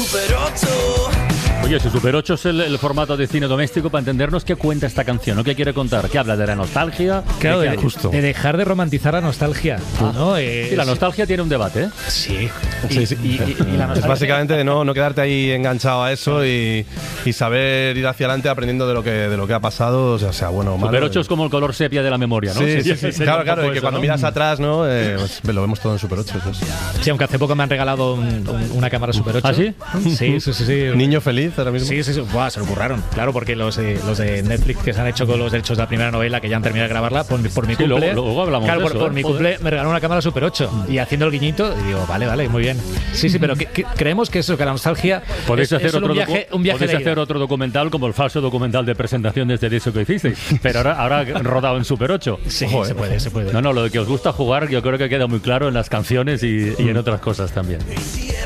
Super 8. Oye, si Super 8 es el formato de cine doméstico, para entendernos, ¿qué cuenta esta canción? ¿O qué quiere contar? ¿Qué habla de la nostalgia? Claro, ¿De, de dejar de romantizar la nostalgia, ¿no? Sí, la nostalgia tiene un debate, ¿eh? Sí. Sí. Y la nostalgia... Es básicamente de no quedarte ahí enganchado a eso y saber ir hacia adelante aprendiendo de lo que ha pasado, o sea bueno o malo. Super 8 es como el color sepia de la memoria, ¿no? Sí. Sería Claro, y que eso, cuando ¿no? miras atrás, ¿no? Pues lo vemos todo en Super 8. Eso es. Sí, aunque hace poco me han regalado una cámara Super 8. ¿Ah, sí? Sí. Niño feliz ahora mismo. Sí. Buah, se lo curraron. Claro, porque los de Netflix que se han hecho con los derechos de la primera novela, que ya han terminado de grabarla, por mi cumple. Luego hablamos claro, de eso, por mi cumple me regalaron una cámara Super 8. Y haciendo el guiñito, y digo, vale, muy bien. Sí, pero creemos que eso, que la nostalgia Podéis es hacer solo un viaje podéis de ida. hacer otro documental como el falso documental de presentación de este disco que hicisteis, pero ahora rodado en Super 8. Sí, Ojo, se puede. No, lo de que os gusta jugar yo creo que queda muy claro en las canciones y en otras cosas también.